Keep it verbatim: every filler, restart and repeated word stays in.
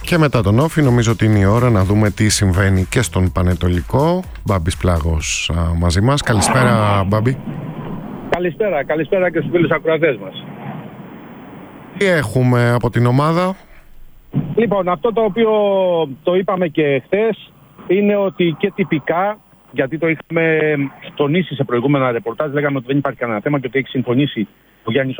Και μετά τον Όφη νομίζω ότι είναι η ώρα να δούμε τι συμβαίνει και στον Πανετολικό. Μπάμπης Πλάγος α, μαζί μας. Καλησπέρα Μπάμπη. Καλησπέρα, καλησπέρα και στους φίλους ακροατές μας. Τι έχουμε από την ομάδα? Λοιπόν, αυτό το οποίο το είπαμε και χθες είναι ότι και τυπικά, γιατί το είχαμε τονίσει σε προηγούμενα ρεπορτάζ, λέγαμε ότι δεν υπάρχει κανένα θέμα και ότι έχει συμφωνήσει ο Γιάννης